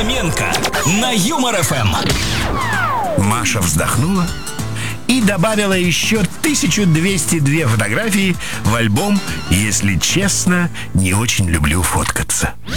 Фоменко на Юмор ФМ. Маша вздохнула и добавила еще 1202 фотографии в альбом «Если честно, не очень люблю фоткаться».